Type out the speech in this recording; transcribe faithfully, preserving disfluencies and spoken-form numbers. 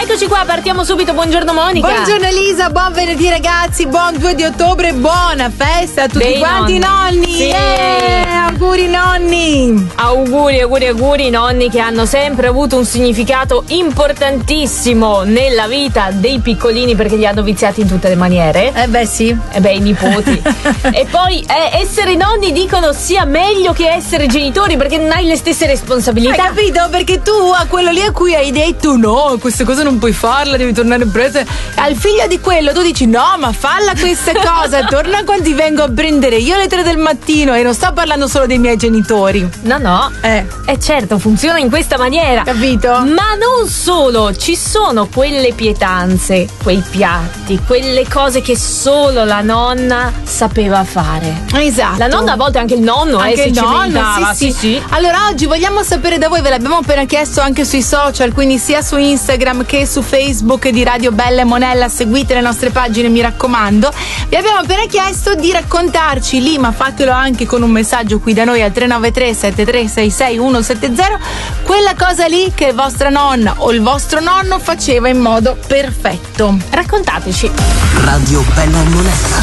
Eccoci qua, partiamo subito. Buongiorno Monica. Buongiorno Elisa, buon venerdì ragazzi, buon due di ottobre, buona festa a tutti Dei quanti nonni. i nonni. Sì. Eh, auguri nonni. Auguri, auguri, auguri nonni, che hanno sempre avuto un significato importantissimo nella vita dei piccolini, perché li hanno viziati in tutte le maniere. Eh beh sì. E beh, i nipoti. E poi eh, essere nonni, dicono, sia meglio che essere genitori, perché non hai le stesse responsabilità. Hai capito? Perché tu a quello lì a cui hai detto no, queste cose non puoi farla, devi tornare presto. Al figlio di quello tu dici no, ma falla questa cosa, torna quando ti vengo a prendere io alle tre del mattino. E non sto parlando solo dei miei genitori. No, no. Eh. Eh certo, funziona in questa maniera. Capito? Ma non solo, ci sono quelle pietanze, quei piatti, quelle cose che solo la nonna sapeva fare. Esatto. La nonna, a volte anche il nonno, anche eh, si il nonno, cimentava. sì, sì. sì, sì. Allora oggi vogliamo sapere da voi, ve l'abbiamo appena chiesto anche sui social, quindi sia su Instagram che su Facebook di Radio Bella e Monella, seguite le nostre pagine, mi raccomando. Vi abbiamo appena chiesto di raccontarci lì, ma fatelo anche con un messaggio qui da noi al tre nove tre sette tre sei sei uno sette zero, quella cosa lì che vostra nonna o il vostro nonno faceva in modo perfetto. Raccontateci. Radio Bella e Monella.